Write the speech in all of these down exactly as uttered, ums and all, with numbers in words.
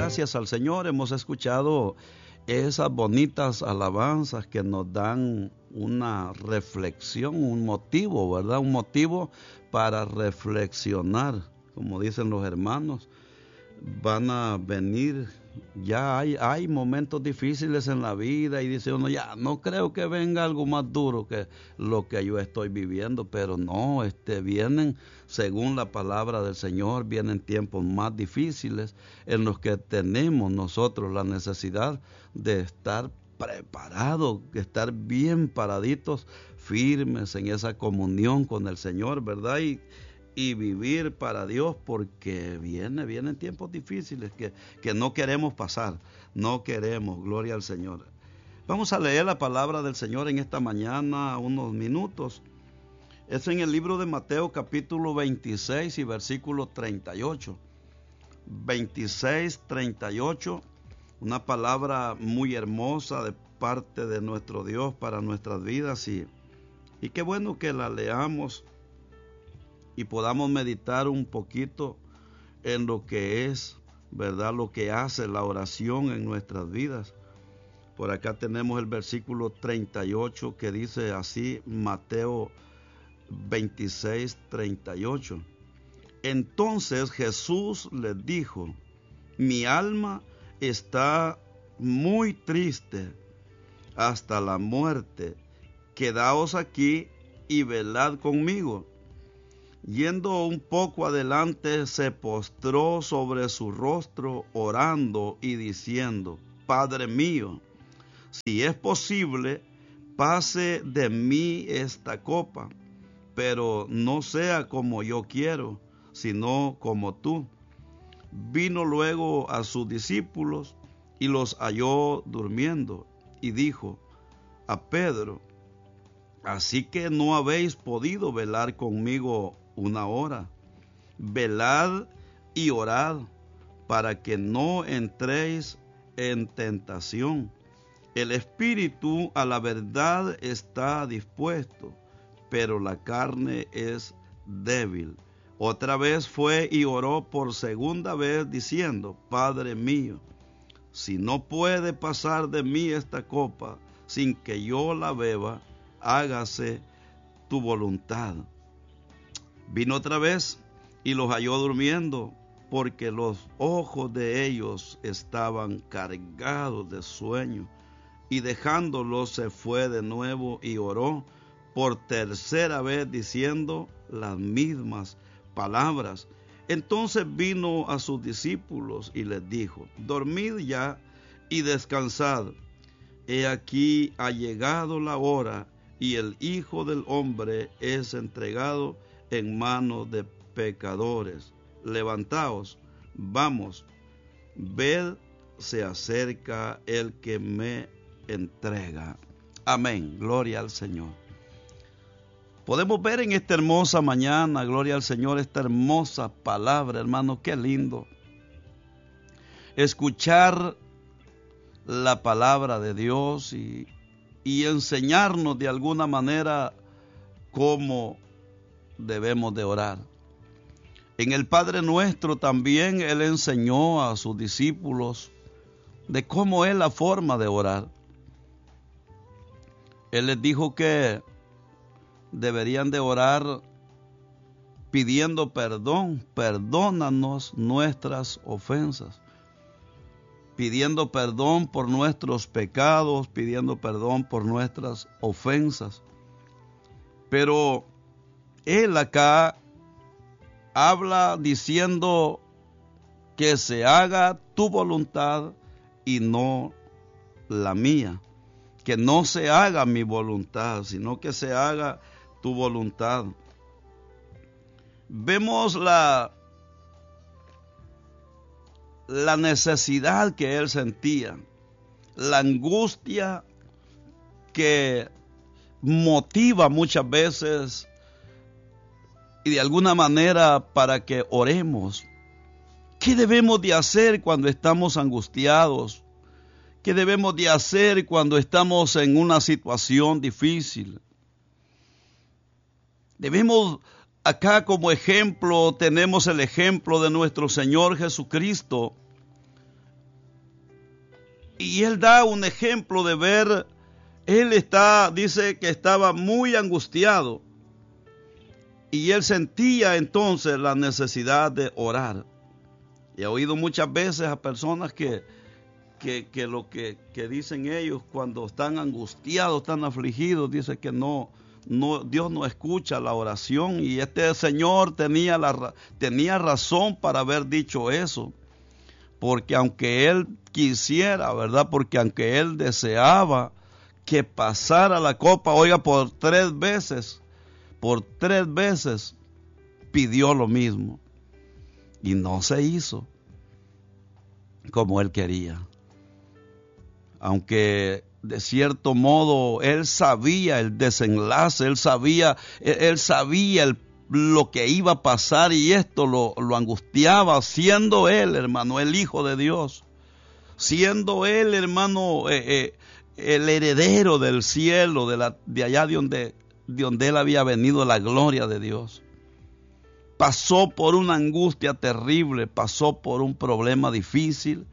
gracias al Señor. Hemos escuchado esas bonitas alabanzas que nos dan una reflexión, un motivo, ¿verdad? Un motivo para reflexionar. Como dicen los hermanos, van a venir, ya hay, hay momentos difíciles en la vida y dice uno, ya no creo que venga algo más duro que lo que yo estoy viviendo, pero no, este, vienen, según la palabra del Señor, vienen tiempos más difíciles en los que tenemos nosotros la necesidad de estar preparados, de estar bien paraditos, firmes en esa comunión con el Señor, ¿verdad? Y y vivir para Dios, porque viene, vienen tiempos difíciles que, que no queremos pasar, no queremos, gloria al Señor. Vamos a leer la palabra del Señor en esta mañana, unos minutos. Es en el libro de Mateo capítulo veintiséis y versículo treinta y ocho. veintiséis, treinta y ocho, una palabra muy hermosa de parte de nuestro Dios para nuestras vidas y, y qué bueno que la leamos y podamos meditar un poquito en lo que es, ¿verdad? Lo que hace la oración en nuestras vidas. Por acá tenemos el versículo treinta y ocho que dice así, Mateo veintiséis, treinta y ocho. Entonces Jesús les dijo, mi alma está muy triste hasta la muerte. Quedaos aquí y velad conmigo. Yendo un poco adelante, se postró sobre su rostro, orando y diciendo, Padre mío, si es posible, pase de mí esta copa, pero no sea como yo quiero, sino como tú. Vino luego a sus discípulos y los halló durmiendo, y dijo a Pedro, así que no habéis podido velar conmigo una hora. Velad y orad para que no entréis en tentación. El espíritu a la verdad está dispuesto, pero la carne es débil. Otra vez fue y oró por segunda vez diciendo, Padre mío, si no puede pasar de mí esta copa sin que yo la beba, hágase tu voluntad. Vino otra vez y los halló durmiendo, porque los ojos de ellos estaban cargados de sueño. Y dejándolos se fue de nuevo y oró por tercera vez diciendo las mismas palabras. Entonces vino a sus discípulos y les dijo, dormid ya y descansad. He aquí ha llegado la hora y el Hijo del Hombre es entregado en manos de pecadores. Levantaos, vamos, ved, se acerca el que me entrega. Amén, gloria al Señor. Podemos ver en esta hermosa mañana, gloria al Señor, esta hermosa palabra, hermano, qué lindo. Escuchar la palabra de Dios y, y enseñarnos de alguna manera cómo debemos de orar. En el Padre Nuestro también Él enseñó a sus discípulos de cómo es la forma de orar. Él les dijo que deberían de orar pidiendo perdón, perdónanos nuestras ofensas, pidiendo perdón por nuestros pecados, pidiendo perdón por nuestras ofensas. Pero Él acá habla diciendo que se haga tu voluntad y no la mía. Que no se haga mi voluntad, sino que se haga tu voluntad. Vemos la, la necesidad que él sentía, la angustia que motiva muchas veces y de alguna manera para que oremos. ¿Qué debemos de hacer cuando estamos angustiados? ¿Qué debemos de hacer cuando estamos en una situación difícil? Debemos, acá como ejemplo, tenemos el ejemplo de nuestro Señor Jesucristo. Y él da un ejemplo de ver, él está, dice que estaba muy angustiado. Y él sentía entonces la necesidad de orar. Y he oído muchas veces a personas que, que, que lo que, que dicen ellos cuando están angustiados, están afligidos, dice que no, no, Dios no escucha la oración. Y este señor tenía, la, tenía razón para haber dicho eso. Porque aunque él quisiera, ¿verdad? Porque aunque él deseaba que pasara la copa, oiga, por tres veces, por tres veces pidió lo mismo. Y no se hizo como él quería. Aunque de cierto modo él sabía el desenlace, él sabía, él, él sabía el lo que iba a pasar, y esto lo, lo angustiaba, siendo él, hermano, el Hijo de Dios, siendo él, hermano, eh, eh, el heredero del cielo, de, la, de allá de donde, de donde él había venido, la gloria de Dios. Pasó por una angustia terrible, pasó por un problema difícil,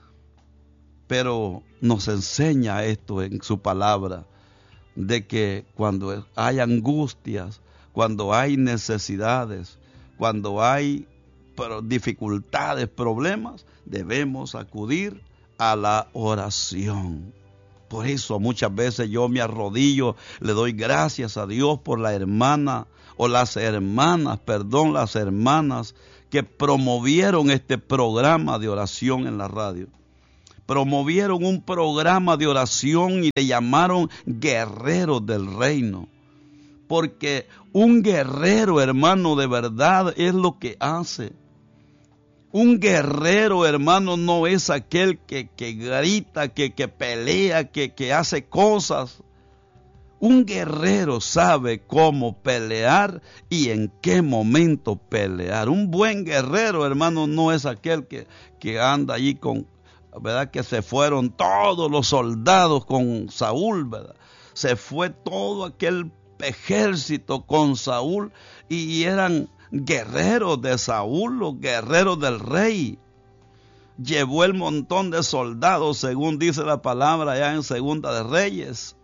pero nos enseña esto en su palabra, de que cuando hay angustias, cuando hay necesidades, cuando hay dificultades, problemas, debemos acudir a la oración. Por eso muchas veces yo me arrodillo, le doy gracias a Dios por la hermana o las hermanas, perdón, las hermanas que promovieron este programa de oración en la radio. Promovieron un programa de oración y le llamaron guerreros del reino. Porque un guerrero, hermano, de verdad es lo que hace. Un guerrero, hermano, no es aquel que, que grita, que, que pelea, que, que hace cosas. Un guerrero sabe cómo pelear y en qué momento pelear. Un buen guerrero, hermano, no es aquel que, que anda allí con, ¿verdad? Que se fueron todos los soldados con Saúl, ¿verdad? Se fue todo aquel ejército con Saúl y eran guerreros de Saúl, los guerreros del rey. Llevó el montón de soldados, según dice la palabra allá en Segunda de Reyes.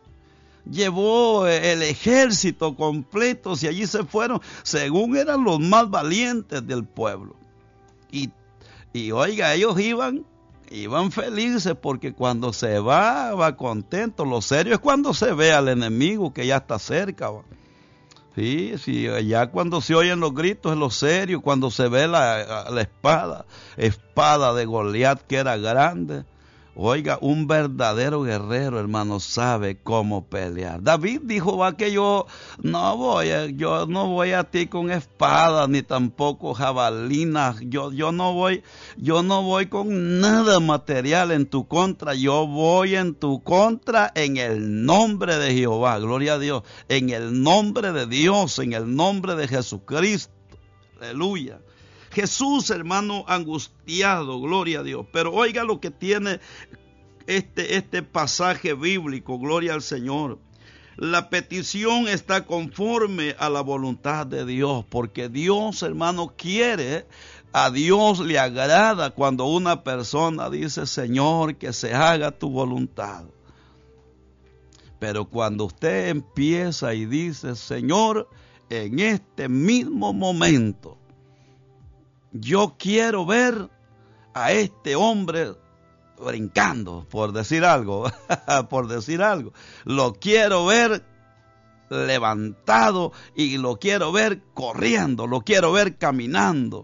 Llevó el ejército completo y allí se fueron, según eran los más valientes del pueblo. Y, y oiga, ellos iban Iban felices porque cuando se va, va contento. Lo serio es cuando se ve al enemigo que ya está cerca. ¿Va? Sí, sí, ya cuando se oyen los gritos es lo serio. Cuando se ve la, la espada, espada de Goliat que era grande. Oiga, un verdadero guerrero, hermano, sabe cómo pelear. David dijo, va que yo no voy, yo no voy a ti con espada ni tampoco jabalinas. Yo, yo no voy, yo no voy con nada material en tu contra. Yo voy en tu contra en el nombre de Jehová. Gloria a Dios. En el nombre de Dios, en el nombre de Jesucristo. Aleluya. Jesús, hermano, angustiado, gloria a Dios. Pero oiga lo que tiene este, este pasaje bíblico, gloria al Señor. La petición está conforme a la voluntad de Dios, porque Dios, hermano, quiere, a Dios le agrada cuando una persona dice, Señor, que se haga tu voluntad. Pero cuando usted empieza y dice, Señor, en este mismo momento, yo quiero ver a este hombre brincando, por decir algo, por decir algo. Lo quiero ver levantado y lo quiero ver corriendo, lo quiero ver caminando.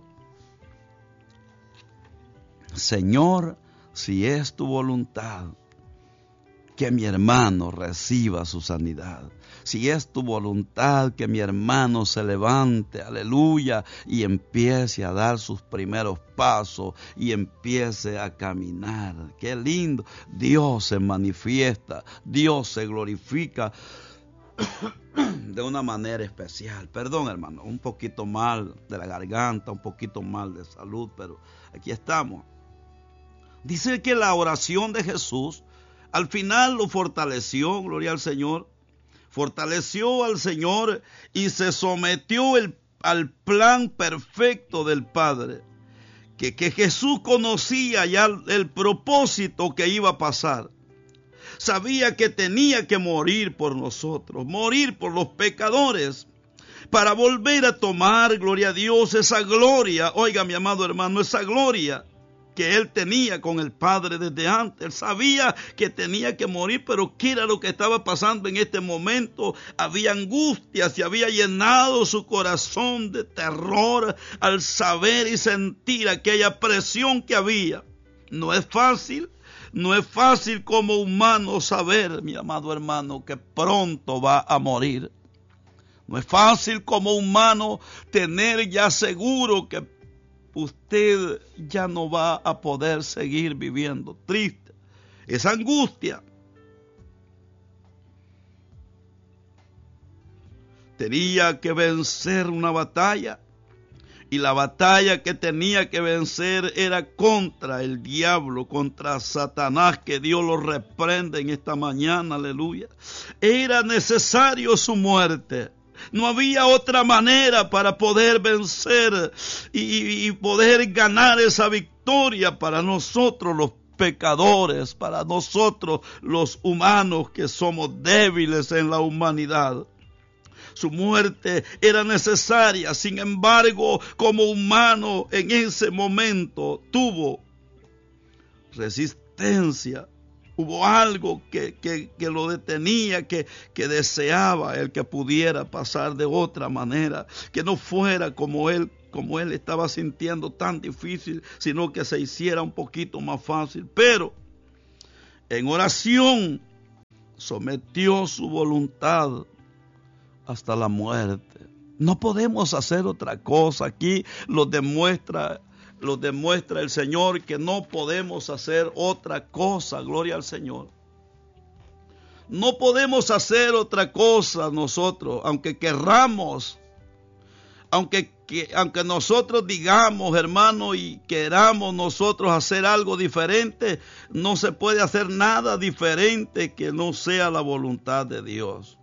Señor, si es tu voluntad, que mi hermano reciba su sanidad. Si es tu voluntad que mi hermano se levante, aleluya, y empiece a dar sus primeros pasos y empiece a caminar. Qué lindo. Dios se manifiesta, Dios se glorifica de una manera especial. Perdón, hermano, un poquito mal de la garganta, un poquito mal de salud, pero aquí estamos. Dice que la oración de Jesús al final lo fortaleció, gloria al Señor. Fortaleció al Señor y se sometió el, al plan perfecto del Padre, que, que Jesús conocía ya el, el propósito que iba a pasar. Sabía que tenía que morir por nosotros, morir por los pecadores, para volver a tomar, gloria a Dios, esa gloria, oiga mi amado hermano, esa gloria que él tenía con el Padre desde antes. Él sabía que tenía que morir, pero ¿qué era lo que estaba pasando en este momento? Había angustia, se había llenado su corazón de terror al saber y sentir aquella presión que había. No es fácil, no es fácil como humano saber, mi amado hermano, que pronto va a morir. No es fácil como humano tener ya seguro que usted ya no va a poder seguir viviendo triste. Esa angustia. Tenía que vencer una batalla. Y la batalla que tenía que vencer era contra el diablo, contra Satanás, que Dios lo reprende en esta mañana, aleluya. Era necesario su muerte. No había otra manera para poder vencer y, y poder ganar esa victoria para nosotros los pecadores, para nosotros los humanos que somos débiles en la humanidad. Su muerte era necesaria, sin embargo, como humano en ese momento tuvo resistencia. Hubo algo que, que, que lo detenía, que, que deseaba el que pudiera pasar de otra manera, que no fuera como él, como él estaba sintiendo tan difícil, sino que se hiciera un poquito más fácil. Pero en oración sometió su voluntad hasta la muerte. No podemos hacer otra cosa. Aquí lo demuestra Lo demuestra el Señor, que no podemos hacer otra cosa, gloria al Señor. No podemos hacer otra cosa nosotros, aunque querramos, aunque, que, aunque nosotros digamos, hermano, y queramos nosotros hacer algo diferente, no se puede hacer nada diferente que no sea la voluntad de Dios.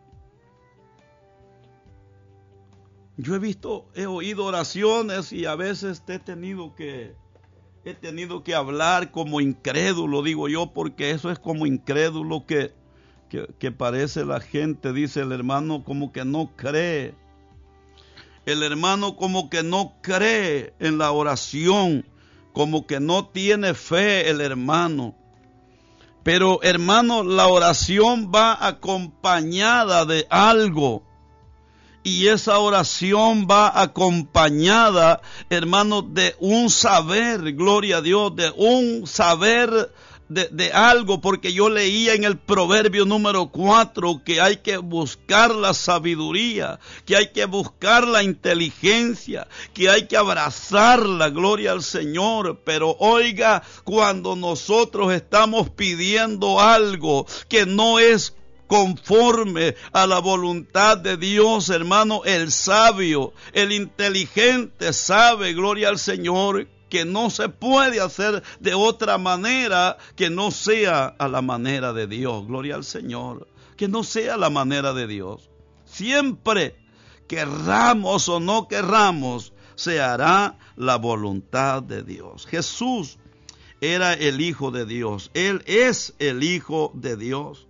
Yo he visto, he oído oraciones y a veces he tenido que, he tenido que hablar como incrédulo, digo yo, porque eso es como incrédulo que, que, que parece la gente, dice el hermano, como que no cree. El hermano como que no cree en la oración, como que no tiene fe el hermano. Pero hermano, la oración va acompañada de algo. Y esa oración va acompañada, hermano, de un saber, gloria a Dios, de un saber de, de algo, porque yo leía en el proverbio número cuatro que hay que buscar la sabiduría, que hay que buscar la inteligencia, que hay que abrazar la gloria al Señor. Pero oiga, cuando nosotros estamos pidiendo algo que no es conforme a la voluntad de Dios, hermano, el sabio, el inteligente sabe, gloria al Señor, que no se puede hacer de otra manera que no sea a la manera de Dios, gloria al Señor, que no sea la manera de Dios. Siempre, querramos o no querramos, se hará la voluntad de Dios. Jesús era el Hijo de Dios, Él es el Hijo de Dios.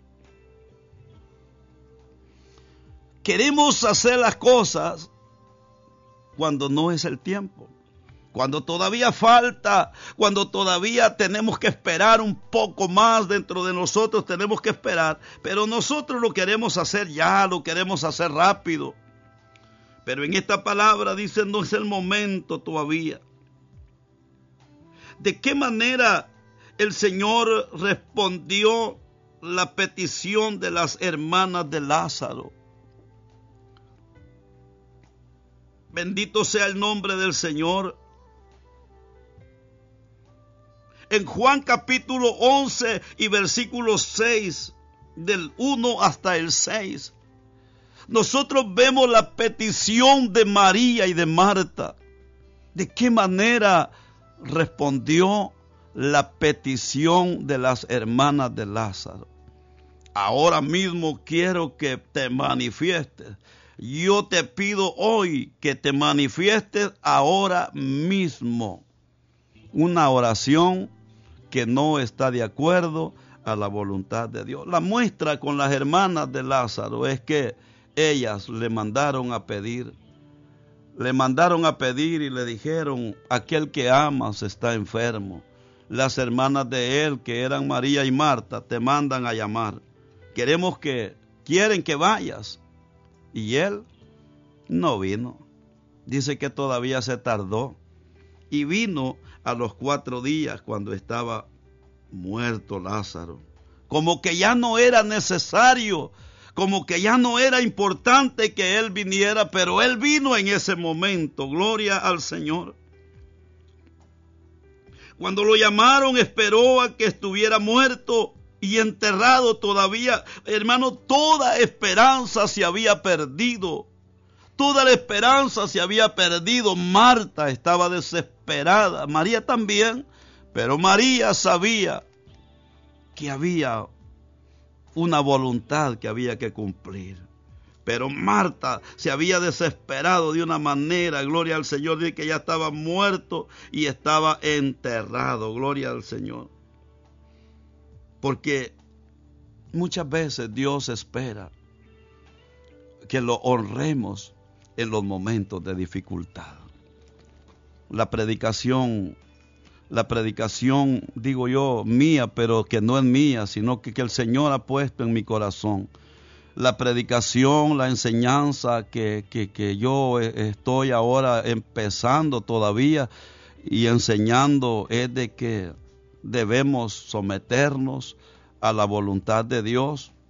Queremos hacer las cosas cuando no es el tiempo, cuando todavía falta, cuando todavía tenemos que esperar un poco más dentro de nosotros, tenemos que esperar, pero nosotros lo queremos hacer ya, lo queremos hacer rápido. Pero en esta palabra dice, no es el momento todavía. ¿De qué manera el Señor respondió la petición de las hermanas de Lázaro? Bendito sea el nombre del Señor. En Juan capítulo once y versículo seis, del uno hasta el seis, nosotros vemos la petición de María y de Marta. ¿De qué manera respondió la petición de las hermanas de Lázaro? Ahora mismo quiero que te manifiestes. Yo te pido hoy que te manifiestes ahora mismo. una oración que no está de acuerdo a la voluntad de Dios. La muestra con las hermanas de Lázaro es que ellas le mandaron a pedir, le mandaron a pedir y le dijeron, aquel que amas está enfermo. Las hermanas de él, que eran María y Marta, te mandan a llamar. Queremos que, quieren que vayas. Y él no vino. Dice que todavía se tardó. Y vino a los cuatro días cuando estaba muerto Lázaro. Como que ya no era necesario, como que ya no era importante que él viniera, pero él vino en ese momento. Gloria al Señor. Cuando lo llamaron, esperó a que estuviera muerto y enterrado todavía. Hermano, toda esperanza se había perdido. Toda la esperanza se había perdido. Marta estaba desesperada. María también. Pero María sabía que había una voluntad que había que cumplir. Pero Marta se había desesperado de una manera, gloria al Señor, de que ya estaba muerto y estaba enterrado, gloria al Señor. Porque muchas veces Dios espera que lo honremos en los momentos de dificultad. La predicación, la predicación, digo yo, mía, pero que no es mía, sino que, que el Señor ha puesto en mi corazón. La predicación, la enseñanza que, que, que yo estoy ahora empezando todavía y enseñando es de que debemos someternos a la voluntad de Dios